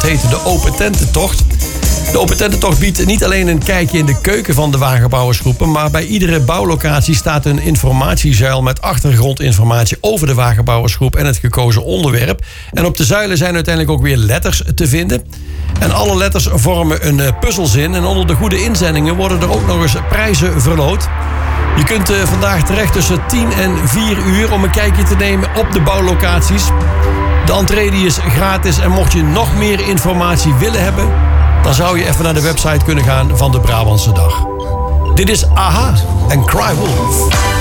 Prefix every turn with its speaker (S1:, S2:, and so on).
S1: heet de Open Tententocht. De Open Tententocht biedt niet alleen een kijkje in de keuken van de wagenbouwersgroepen, maar bij iedere bouwlocatie staat een informatiezuil met achtergrondinformatie over de wagenbouwersgroep en het gekozen onderwerp. En op de zuilen zijn uiteindelijk ook weer letters te vinden. En alle letters vormen een puzzelzin en onder de goede inzendingen worden er ook nog eens prijzen verloot. Je kunt vandaag terecht tussen 10 en 4 uur om een kijkje te nemen op de bouwlocaties. De entree die is gratis en mocht je nog meer informatie willen hebben, dan zou je even naar de website kunnen gaan van de Brabantse Dag. Dit is AHA en Cry Wolf.